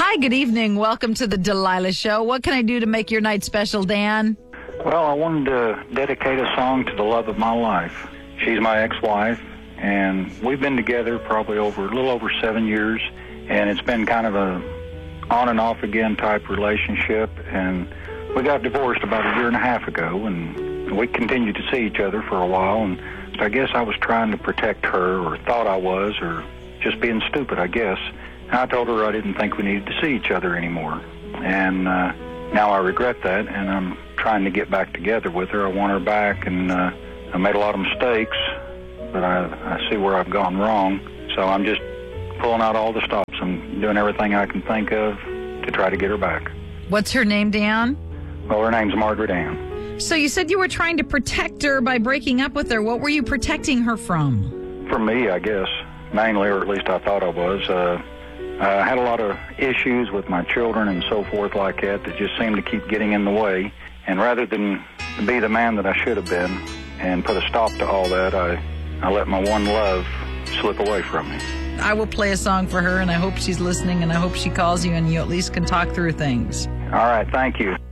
Hi, good evening. Welcome to the Delilah Show. What can I do to make your night special, Dan? Well, I wanted to dedicate a song to the love of my life. She's my ex-wife, and we've been together probably a little over 7 years, and it's been kind of a on and off again type relationship, and we got divorced about a year and a half ago, and we continued to see each other for a while, and so I guess I was trying to protect her, or thought I was, or just being stupid, I guess. And I told her I didn't think we needed to see each other anymore, and now I regret that, and I'm trying to get back together with her. I want her back, and I made a lot of mistakes, but I see where I've gone wrong, so I'm just pulling out all the stops. I'm doing everything I can think of to try to get her back. What's her name, Dan? Well, her name's Margaret Ann. So you said you were trying to protect her by breaking up with her. What were you protecting her from? From me, I guess, mainly, or at least I thought I was. I had a lot of issues with my children and so forth like that just seemed to keep getting in the way. And rather than be the man that I should have been and put a stop to all that, I let my one love slip away from me. I will play a song for her, and I hope she's listening, and I hope she calls you and you at least can talk through things. All right, thank you.